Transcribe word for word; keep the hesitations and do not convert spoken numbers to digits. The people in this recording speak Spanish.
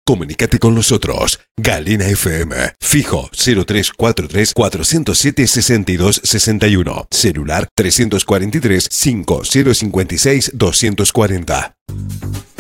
Comunícate con nosotros. Galena F M. Fijo cero tres cuatro tres, cuatro cero siete, seis dos seis uno. Celular tres cuatro tres, cinco cero cinco seis, dos cuatro cero.